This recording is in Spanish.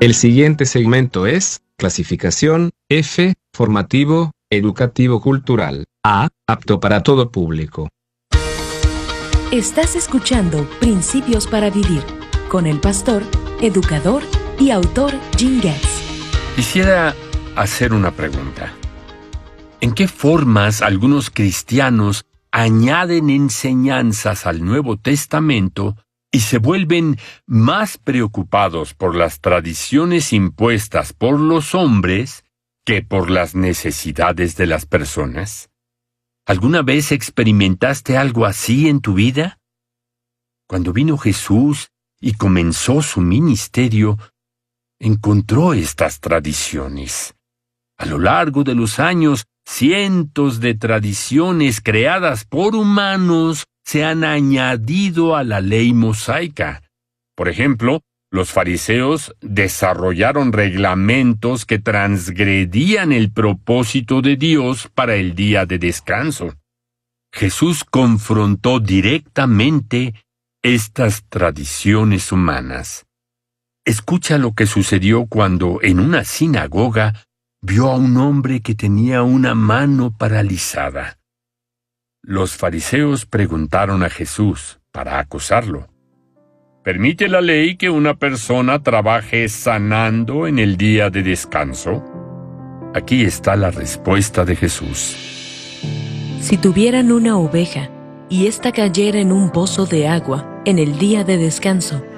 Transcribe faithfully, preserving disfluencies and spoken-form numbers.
El siguiente segmento es clasificación F, formativo, educativo cultural. A, apto para todo público. Estás escuchando Principios para Vivir con el pastor, educador y autor Jim Getz. Quisiera hacer una pregunta. ¿En qué formas algunos cristianos añaden enseñanzas al Nuevo Testamento y se vuelven más preocupados por las tradiciones impuestas por los hombres que por las necesidades de las personas? ¿Alguna vez experimentaste algo así en tu vida? Cuando vino Jesús y comenzó su ministerio, encontró estas tradiciones. A lo largo de los años, cientos de tradiciones creadas por humanos se han añadido a la ley mosaica. Por ejemplo, los fariseos desarrollaron reglamentos que transgredían el propósito de Dios para el día de descanso. Jesús confrontó directamente estas tradiciones humanas. Escucha lo que sucedió cuando en una sinagoga vio a un hombre que tenía una mano paralizada. Los fariseos preguntaron a Jesús para acusarlo: ¿permite la ley que una persona trabaje sanando en el día de descanso? Aquí está la respuesta de Jesús. Si tuvieran una oveja y ésta cayera en un pozo de agua en el día de descanso,